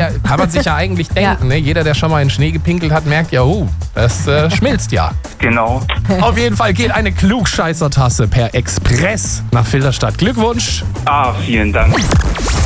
ja, kann man sich ja eigentlich denken. Ne? Jeder, der schon mal in Schnee gepinkelt hat, merkt ja, das schmilzt ja. Genau. Auf jeden Fall geht eine Klugscheißer-Tasse per Express nach Filderstadt. Glückwunsch! Vielen Dank.